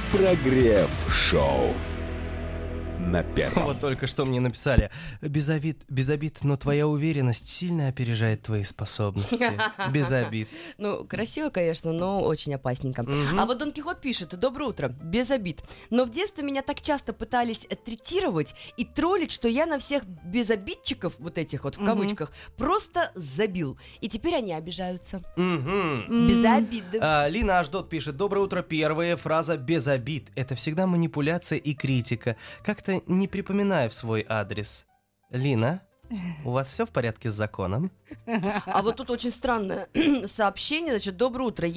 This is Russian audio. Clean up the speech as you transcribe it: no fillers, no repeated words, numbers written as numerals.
Прогрев-шоу на Первом. Вот только что мне написали: без обид, но твоя уверенность сильно опережает твои способности. Без обид. Ну, красиво, конечно, но очень опасненько. А вот Дон Кихот пишет: доброе утро, без обид. Но в детстве меня так часто пытались третировать и троллить, что я на всех безобидчиков, вот этих вот в кавычках, просто забил. И теперь они обижаются. Без обид. Лина Аждот пишет: доброе утро, первая фраза без обид. Это всегда манипуляция и критика. Как-то не припоминаю в свой адрес. Лина, у вас все в порядке с законом? А вот тут очень странное сообщение, значит: доброе утро.